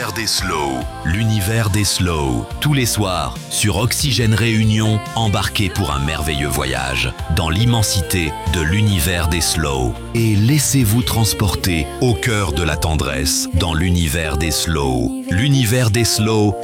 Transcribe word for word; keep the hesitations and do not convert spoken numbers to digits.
L'univers des slow. L'univers des slow. Tous les soirs, sur Oxygène Réunion, embarquez pour un merveilleux voyage dans l'immensité de l'univers des slow. Et laissez-vous transporter au cœur de la tendresse dans l'univers des slow. L'univers des slow,